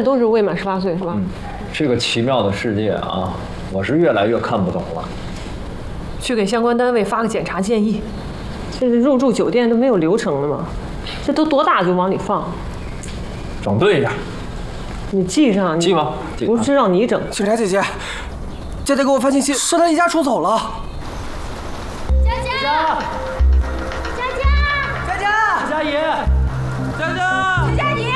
在都是未满18岁是吧？ 这个奇妙的世界啊，我是越来越看不懂了。 去给相关单位发个检查建议。这是入住酒店都没有流程的吗？这都多大就往里放？ 整顿一下。 你记上， 记吗？ 不是让你整。 警察姐姐，佳佳给我发信息说她离家出走了。 佳佳，佳佳， 佳佳， 佳怡，佳佳， 崔佳怡，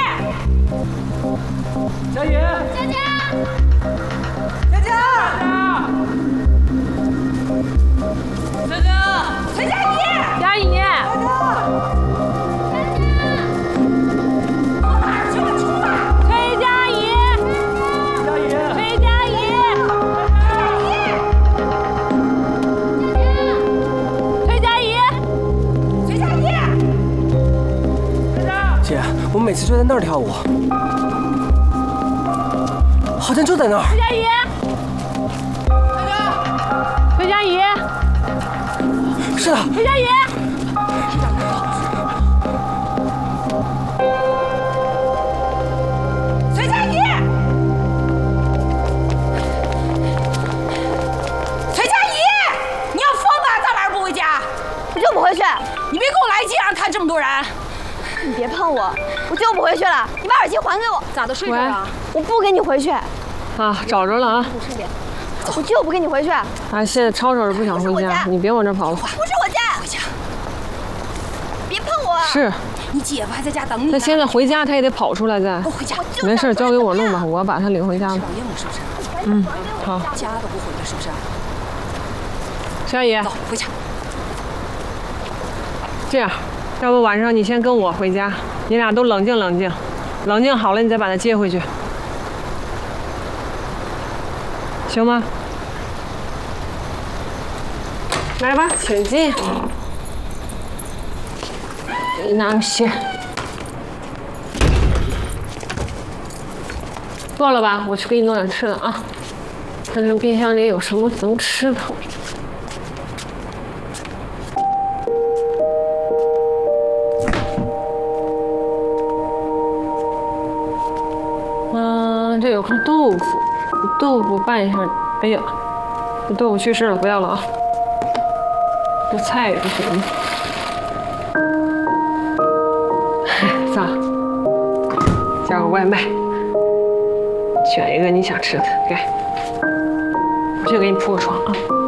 佳怡， 佳佳， 佳佳， 佳佳， 崔佳怡， 佳怡，崔佳怡，崔佳怡，崔佳怡， 崔佳怡， 姐，我们每次就在那儿跳舞，好像就在那儿。 崔佳怡，崔佳怡， 是的， 崔佳怡。 崔佳怡，崔佳怡，你要疯了？咋晚上不回家？ 我就不回去。 你别给我来劲，让看这么多人。 你别碰我，我就不回去了。你把耳机还给我。 咋的？睡着了？ 我不跟你回去。 啊，找着了啊！ 我就不跟你回去。 啊，现在吵吵着不想回家，你别往这跑了。 不是我家。 回家。 别碰我。 是。 你姐夫还在家等你呢。 那现在回家他也得跑出来再。 给我回家。 没事，交给我弄吧，我把他领回家了。 老硬了是不是？ 好。 家都不回来是不是？ 小姨， 走，回家。 这样，要不晚上你先跟我回家，你俩都冷静冷静，冷静好了你再把他接回去，行吗？来吧，请进。你拿个鞋。够了吧？我去给你弄点吃的啊，看看冰箱里有什么能吃的。这有颗豆腐，豆腐拌一下。哎呀，这豆腐去世了，不要了啊！这菜也不行。算了，叫个外卖，选一个你想吃的，给。我去给你铺个床啊。